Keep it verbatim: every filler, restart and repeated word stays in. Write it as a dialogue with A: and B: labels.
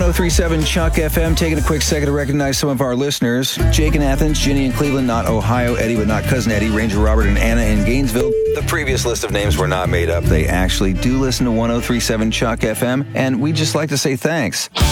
A: oh three point seven Chuck F M. Taking a quick second to recognize some of our listeners. Jake in Athens, Ginny in Cleveland, not Ohio, Eddie but not Cousin Eddie, Ranger Robert and Anna in Gainesville. The previous list of names were not made up. They actually do listen to one oh three point seven Chuck F M, and we'd just like to say thanks.